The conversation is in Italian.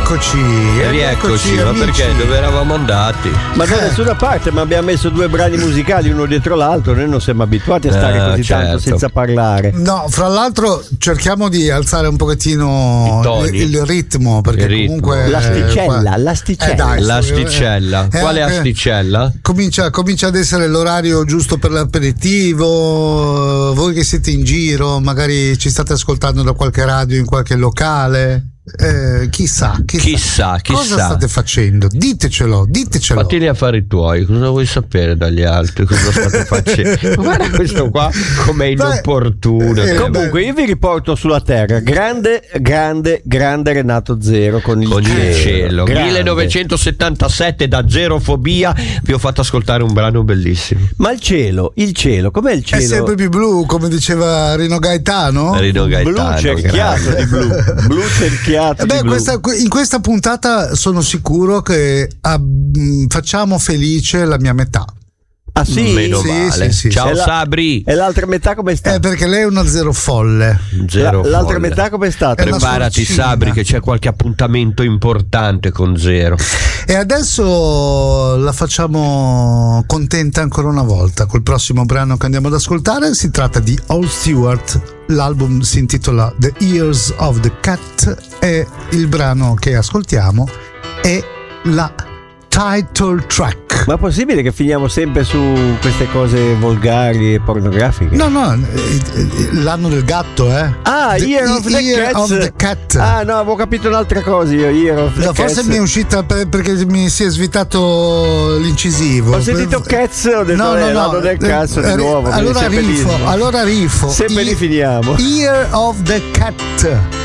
Rieccoci, ma amici. perché? Dove eravamo andati? Ma da nessuna parte, ma abbiamo messo due brani musicali uno dietro l'altro. Noi non siamo abituati a stare così tanto certo. senza parlare. No, fra l'altro cerchiamo di alzare un pochettino il ritmo, perché comunque l'asticella. L'asticella. Quale asticella? Comincia ad essere l'orario giusto per l'aperitivo. Voi che siete in giro, magari ci state ascoltando da qualche radio, in qualche locale. Chissà cosa state facendo, ditecelo. Fatti gli affari tuoi, cosa vuoi sapere dagli altri, cosa state facendo? Guarda questo qua com'è inopportuno. Comunque io vi riporto sulla terra, grande Renato Zero con il cielo. Grande. 1977 da Zerofobia vi ho fatto ascoltare un brano bellissimo. Ma il cielo, com'è il cielo? È sempre più blu, come diceva Rino Gaetano. Blu cerchiato di blu. Blu cerchiato. In questa puntata sono sicuro che facciamo felice la mia metà. Ah sì? Meno male. Sì. Ciao Sabri. E l'altra metà come sta? Perché lei è una zero folle. L'altra metà come è stata? Preparati Sabri che c'è qualche appuntamento importante con Zero. E adesso la facciamo contenta ancora una volta col prossimo brano che andiamo ad ascoltare. Si tratta di All Stewart. L'album si intitola The Years of the Cat e il brano che ascoltiamo è la title track. Ma è possibile che finiamo sempre su queste cose volgari e pornografiche? No, l'anno del gatto, Year of the Cat. Ah no, avevo capito un'altra cosa io. Year of the forse Cats. mi è uscita perché mi si è svitato l'incisivo. Ho sentito cazzo, ho detto l'anno del cazzo di nuovo. Allora rifo. Sempre lì finiamo. Year of the Cat.